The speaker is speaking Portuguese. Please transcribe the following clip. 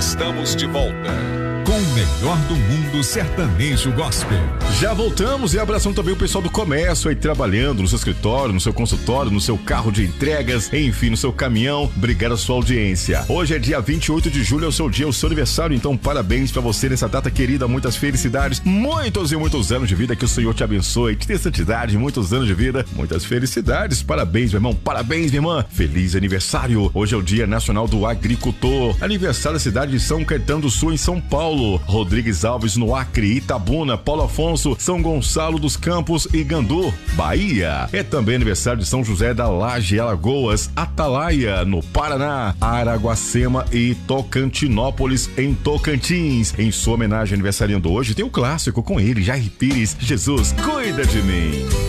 Estamos de volta com o melhor do mundo sertanejo gospel. Já voltamos e abraçando também o pessoal do comércio aí trabalhando no seu escritório, no seu consultório, no seu carro de entregas, enfim, no seu caminhão. Obrigado a sua audiência. Hoje é dia 28 de julho, é o seu dia, é o seu aniversário, então parabéns pra você nessa data querida, muitas felicidades, muitos e muitos anos de vida, que o Senhor te abençoe, te dê santidade, muitos anos de vida, muitas felicidades. Parabéns, meu irmão, parabéns, minha irmã. Feliz aniversário. Hoje é o Dia Nacional do Agricultor. Aniversário da cidade de São Caetano do Sul, em São Paulo. Rodrigues Alves no Acre, Itabuna, Paulo Afonso, São Gonçalo dos Campos e Gandu, Bahia. É também aniversário de São José da Laje, Alagoas, Atalaia, no Paraná, Araguacema e Tocantinópolis, em Tocantins. Em sua homenagem aniversariando hoje, tem o clássico com ele, Jair Pires, Jesus, cuida de mim.